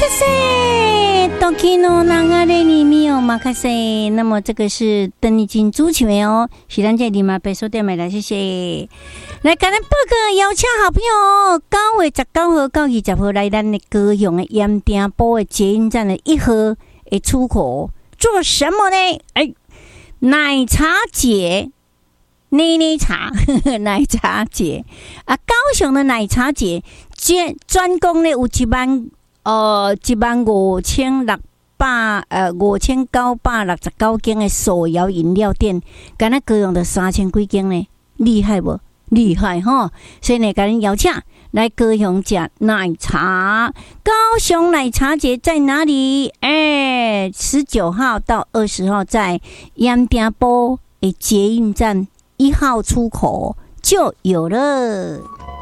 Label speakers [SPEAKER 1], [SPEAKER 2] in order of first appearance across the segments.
[SPEAKER 1] 谢谢，Tokino Nagareni Mio Makase。那么这个是邓丽君主唱的哦，是咱这里嘛白手店买的，谢谢。来，给咱报告邀请好朋友9月19号到20号来咱的高雄的盐埕埔的捷运站的1号的出口做什么呢？奶茶节。奶奶茶，奶茶节啊！高雄的奶茶节，专供呢有15969间的手摇饮料店，敢那高雄的3000几间呢，厉害不？厉害哈！所以呢，给人邀请来高雄吃奶茶。高雄奶茶节在哪里？19号到20号在盐埕埔的捷运站1号出口就有了。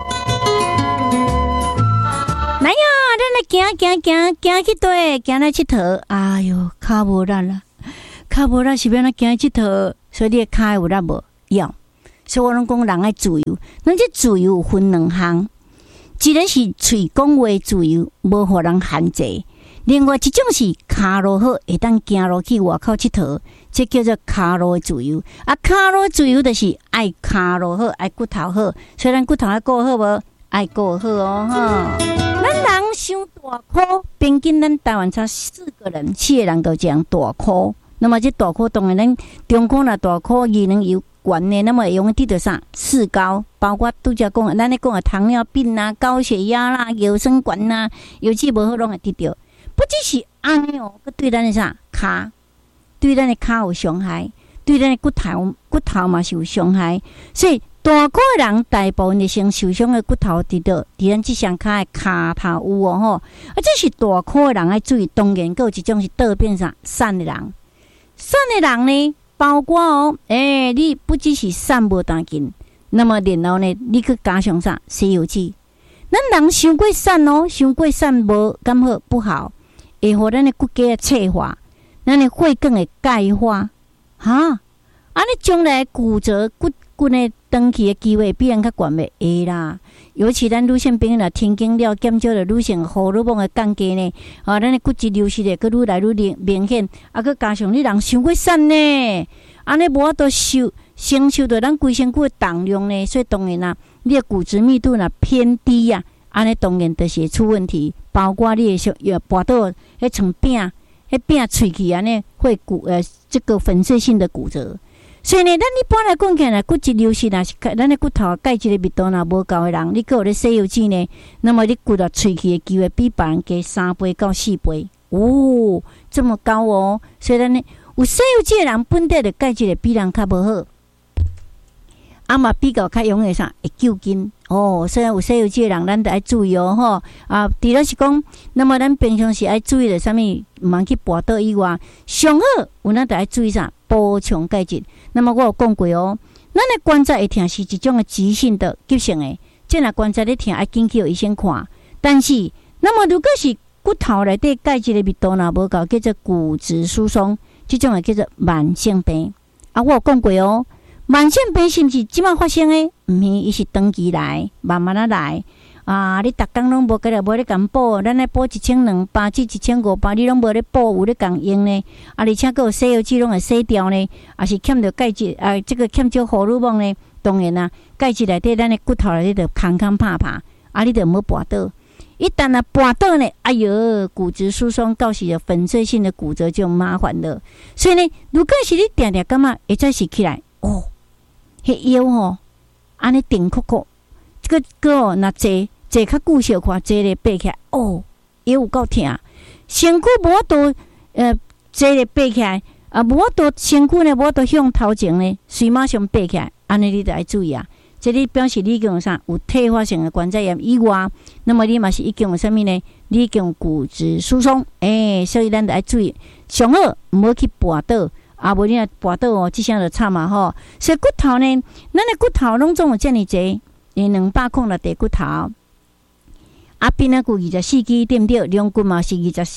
[SPEAKER 1] 来呀，咱来行去对，行来佚佗。哎哟，脚无力啦，脚无力是要咱行去佚佗，所以你的脚有力无？要。所以我拢讲人爱自由，咱这自由有分2项，一个是嘴讲话自由，无互人限制；另外一种是脚路好，会当行路去外口佚佗，这叫做脚路的自由。啊，脚路自由就是爱脚路好，爱骨头好，所以咱骨头爱顾好无？爱顾好哦，哈。咱人伤大箍，平均咱台湾差4个人，4个人都这样大箍。那么这大箍当然咱中箍若大箍，2能有悬的，那么会用得到啥？4高，包括拄则讲，咱咧讲的糖尿病啦、高血压啦、腰酸管啦，尤其无好拢会得到。不只是安尼哦，佮对咱的啥骹，对咱的骹有伤害，对咱的骨头嘛是有伤害。所以大箍的人大部分的先受伤的骨头伫倒，伫咱即双骹的骹头有哦吼。啊，这是大箍的人爱注意。当然，佮有一种是倒变啥瘦的人，瘦的人呢？包括哦，你不只是瘦无当紧，那么然后呢，你去加上啥《西游记》？咱人伤过瘦哦，伤过瘦无敢好不好，会互咱的骨骼脆化，咱的血管会钙化，哈，安尼将来骨折骨呢长期的机会比人较悬袂会啦。尤其咱女性朋友若停经了，减少了女性荷尔蒙的降低呢，咱的骨质流失会愈来愈明显，啊，佮加上你人伤过瘦呢，安尼无法度承受到咱规身躯的重量呢，所以当然啦，你的骨质密度若偏低啊，安尼当然就是会出问题，包括你的跋倒迄层饼，迄饼喙齿安尼会这个粉碎性的骨折。所以呢，咱一般来讲起来，骨质流失若是咱的骨头钙质的密度若无够的人，你还有咧西游记呢，那么你骨头喙齿的机会比别人加3倍到4倍，哦，这么高哦。所以咱呢，有西游记的人本地的钙质会比人较无好，啊嘛比较较容易啥会救筋哦。所以有西游记的人，咱得爱注意哦，吼啊。除了是讲，那么咱平常时爱注意的啥物，毋通去跋倒以外，上好有咱得爱注意啥补充钙质。那么我有讲过哦，咱的关节会痛是一种的急性的、急性的，即若关节咧痛，爱紧去医生看。但是，那么如果是骨头内底钙质的密度若无够，叫做骨质疏松，即种会叫做慢性病。啊，我有讲过哦，慢性病是毋是即马发生的？毋是，伊是长期来，慢慢来。啊！你逐工拢无个咧，无咧共补，咱咧补1200至1500，你拢无咧补，有咧共用呢？啊，而且佫有西药剂拢会洗掉呢，啊是欠着钙质，这个欠少荷尔蒙呢？当然啦，钙质内底咱的骨头内底着空拍，啊，你着无跋倒。一旦啊跋倒呢，哎哟，骨质疏松到时的粉碎性的骨折就麻烦了。所以呢，如果是你定定感觉会再是起来，哦，迄腰吼，安尼顶酷酷，这个哦，若坐较久小看，坐咧爬起来，哦，也有够痛，身躯无法度坐咧爬起来，啊，无法度身躯呢，无法度向头前呢，随马上爬起来，安尼你得爱注意啊。这里表示你已经有啥有退化性的关节炎以外，那么你嘛是已经有啥物呢？你已经有骨质疏松，所以咱得爱注意，上好毋好去跋倒，啊，无你若跋倒哦，即声就惨嘛吼。所以骨头呢，咱的骨头拢总有遮尔济，200块骨头。啊，边啊骨24支对毋对？两骨嘛是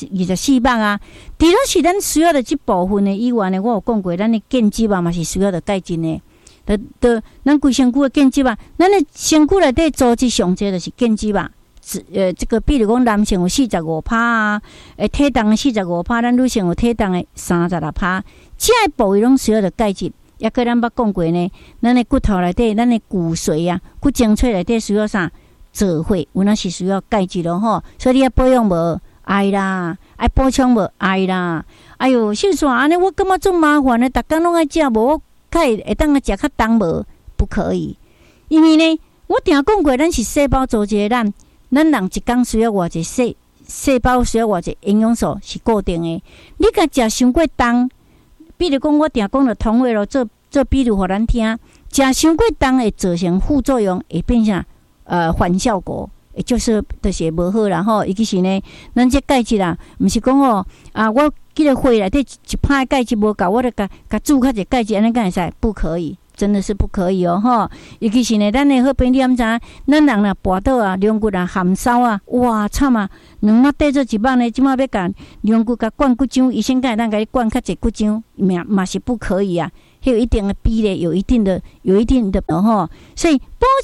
[SPEAKER 1] 24百啊。除了是咱需要的这部分的以外呢，我有讲过，咱的腱肌嘛是需要的钙质呢。咱规身躯的腱肌啊，咱的身躯内底组织上济就是腱肌啊， 这个比如讲男性有45%啊，体重的45%，咱女性有体重的36%，这个部位拢需要的钙质。也跟咱捌讲过呢，咱的骨头内底，咱的骨髓啊，骨精髓内底需要啥？做伙，有那是需要钙质咯吼。所以你要保养无爱啦，爱补充无爱啦。哎哟，秀爽安尼，我感觉足麻烦的，逐工拢爱食，无我会当食较重无？不可以，因为呢，我定讲过，咱是细胞组织的咱人一工需要偌济细胞需要偌济营养素是固定的。你甲食伤过重。比如讲，我定讲了同位咯，做比如互咱听，食伤过重会造成副作用，会变成反效果，就是无好啦吼。尤其是呢，咱这钙质啊，毋是讲哦我记个血内底一拍钙质无够，我就甲注较济钙质，安尼敢会使？不可以，真的是不可以哦吼。尤其是呢，咱的好朋友你毋知影，咱人若跋倒啊，龙骨啊含烧啊，哇惨啊！两仔缀做一晚呢，即马要甲龙骨甲灌骨浆，医生敢会当甲你灌较济骨浆，嘛是不可以啊。还有一定的比例，有一定的吼，所以